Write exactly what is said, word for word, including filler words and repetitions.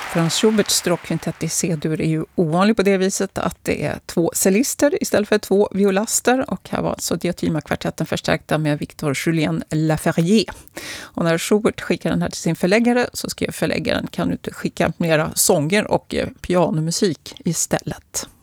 Franz Schuberts stråkkvintett i C-dur är ju ovanlig på det viset att det är två cellister istället för två violaster, och här var alltså Diotima-kvartetten förstärkta med Victor Julien Laferrier. Och när Schubert skickade den här till sin förläggare så skrev förläggaren: kan du inte skicka mera sånger och pianomusik istället?